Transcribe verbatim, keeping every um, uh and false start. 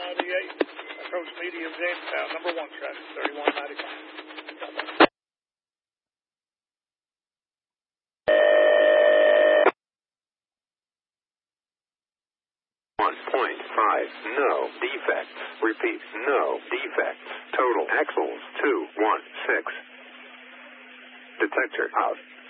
ninety-eight. Approach medium Jamestown, number one traffic, thirty-one ninety-five. one point five, no defects. Repeat, no defects. Total axles, two one six. Detector out.